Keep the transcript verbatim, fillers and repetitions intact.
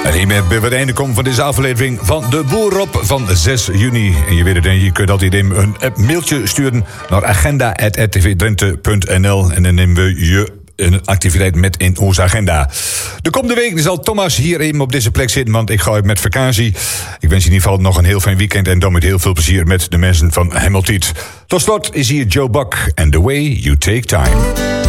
En hiermee bij het einde komen van deze aflevering van De Boer Rob van zes juni. En je weet het, en je kunt altijd een mailtje sturen naar agenda apenstaartje r t v drenthe punt n l en dan nemen we je een activiteit met in onze agenda. De komende week zal Thomas hier even op deze plek zitten, want ik ga met vakantie. Ik wens je in ieder geval nog een heel fijn weekend en dan met heel veel plezier met de mensen van Hamiltiet. Tot slot is hier Joe Buck and The Way You Take Time.